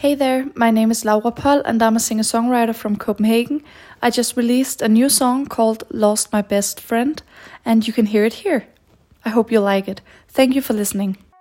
Hey there, my name is Laura Poll and I'm a singer-songwriter from Copenhagen. I just released a new song called Lost My Best Friend and you can hear it here. I hope you like it. Thank you for listening.